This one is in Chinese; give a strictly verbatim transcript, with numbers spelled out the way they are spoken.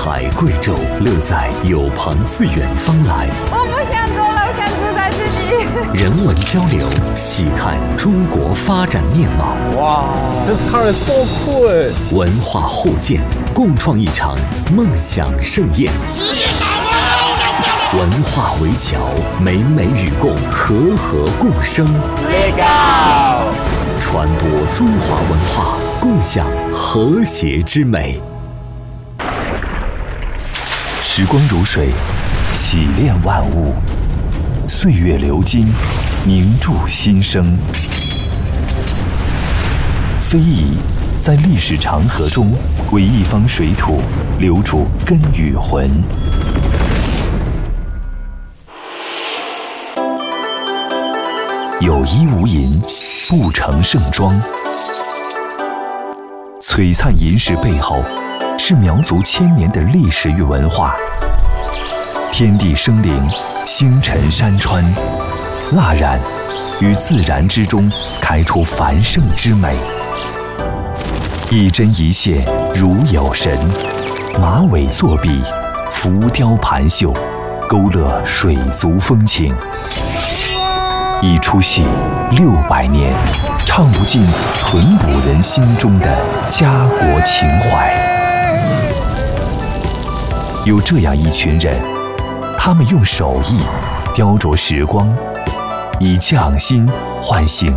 海贵州，乐在有朋自远方来。 我不想走了，我想住在这里。 人文交流，细看中国发展面貌。 哇 ，This car is so cool！ 文化互鉴，共创一场梦想盛宴。 直接打我！ 文化围桥，美美与共，和和共生。 Legal！ 传播中华文化，共享和谐之美。时光如水，洗炼万物；岁月流金，凝铸新生。非遗在历史长河中，为一方水土留住根与魂。有衣无银，不成盛装。璀璨银饰背后，是苗族千年的历史与文化。天地生灵，星辰山川，蜡染于自然之中，开出繁盛之美。一针一线如有神，马尾作笔，浮雕盘绣，勾勒水族风情。一出戏六百年，唱不尽淳朴人心中的家国情怀。有这样一群人，他们用手艺雕琢时光，以匠心唤醒